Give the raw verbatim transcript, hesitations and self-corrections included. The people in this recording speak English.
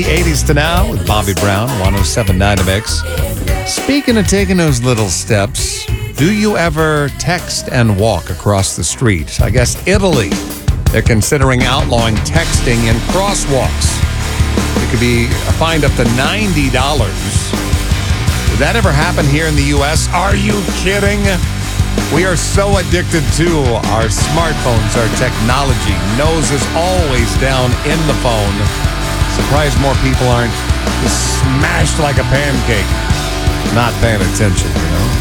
eighties to now with Bobby Brown, one oh seven point nine The Mix. Speaking of taking those little steps, do you ever text and walk across the street? I guess Italy, they're considering outlawing texting in crosswalks. It could be fined up to ninety dollars. Would that ever happen here in the U S? Are you kidding? We are so addicted to our smartphones, our technology. Nose is always down in the phone. Surprised more people aren't just smashed like a pancake, not paying attention, you know?